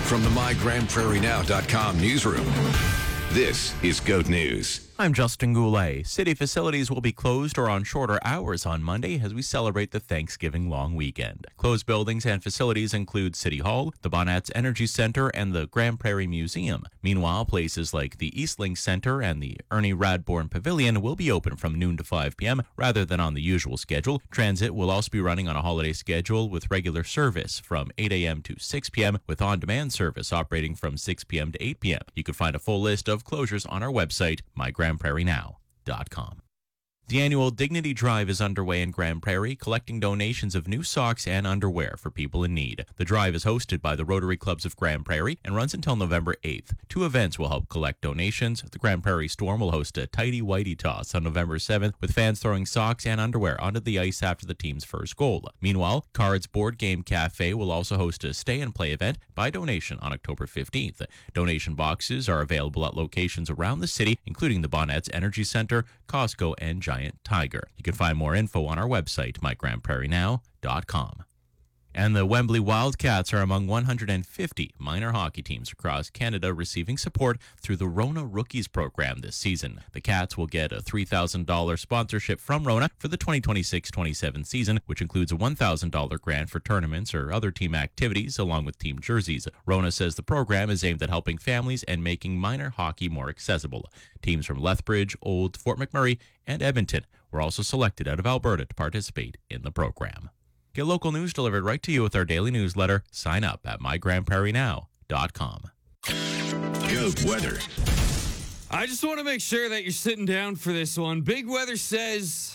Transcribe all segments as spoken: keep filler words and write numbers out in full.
From the my grand prairie now dot com newsroom, this is GOAT News. I'm Justin Goulet. City facilities will be closed or on shorter hours on Monday as we celebrate the Thanksgiving long weekend. Closed buildings and facilities include City Hall, the Bonnets Energy Center, and the Grand Prairie Museum. Meanwhile, places like the Eastlink Center and the Ernie Radbourne Pavilion will be open from noon to five p.m. rather than on the usual schedule. Transit will also be running on a holiday schedule with regular service from eight a.m. to six p.m. with on-demand service operating from six p.m. to eight p.m. You can find a full list of closures on our website, my grand prairie now dot com. The annual Dignity Drive is underway in Grand Prairie, collecting donations of new socks and underwear for people in need. The drive is hosted by the Rotary Clubs of Grand Prairie and runs until November eighth. Two events will help collect donations. The Grand Prairie Storm will host a Tighty Whitey Toss on November seventh, with fans throwing socks and underwear onto the ice after the team's first goal. Meanwhile, Cards Board Game Cafe will also host a stay-and-play event by donation on October fifteenth. Donation boxes are available at locations around the city, including the Bonnets Energy Center, Costco, and Giant Tiger. You can find more info on our website, my grand prairie now dot com. And the Wembley Wildcats are among one hundred fifty minor hockey teams across Canada receiving support through the Rona Rookies program this season. The Cats will get a three thousand dollars sponsorship from Rona for the twenty twenty-six twenty-seven season, which includes a one thousand dollars grant for tournaments or other team activities, along with team jerseys. Rona says the program is aimed at helping families and making minor hockey more accessible. Teams from Lethbridge, Old, Fort McMurray, and Edmonton were also selected out of Alberta to participate in the program. Get local news delivered right to you with our daily newsletter. Sign up at my grand prairie now dot com. GOAT weather. I just want to make sure that you're sitting down for this one. Big Weather says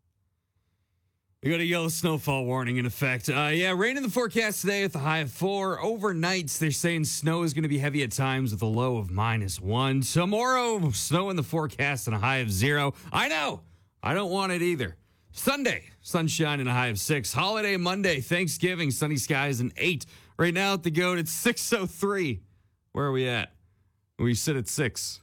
we got a yellow snowfall warning in effect. Uh, yeah, rain in the forecast today with a high of four. Overnight, they're saying snow is going to be heavy at times with a low of minus one. Tomorrow, snow in the forecast and a high of zero. I know. I don't want it either. Sunday, sunshine and a high of six. Holiday Monday, Thanksgiving, sunny skies and eight. Right now at the GOAT, it's six oh three. Where are we at? We sit at six.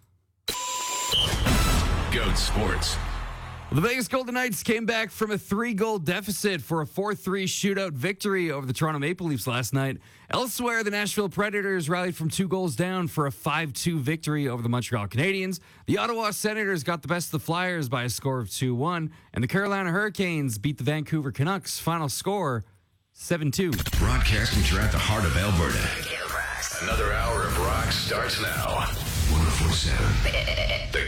GOAT Sports. The Vegas Golden Knights came back from a three-goal deficit for a four three shootout victory over the Toronto Maple Leafs last night. Elsewhere, the Nashville Predators rallied from two goals down for a five two victory over the Montreal Canadiens. The Ottawa Senators got the best of the Flyers by a score of two one, and the Carolina Hurricanes beat the Vancouver Canucks. Final score, seven two. Broadcasting throughout the heart of Alberta. Another hour of rock starts now. one oh four point seven.